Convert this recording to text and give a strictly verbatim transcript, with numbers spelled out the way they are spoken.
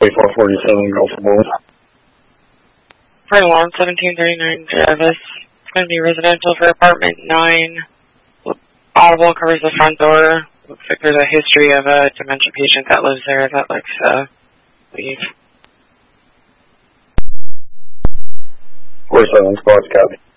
twenty-four forty-seven, go for both. For alarm seventeen thirty-nine Travis. It's going to be residential for apartment nine. Audible covers the front door. Looks like there's a history of a dementia patient that lives there that looks uh leave. forty-seven, squad's copy.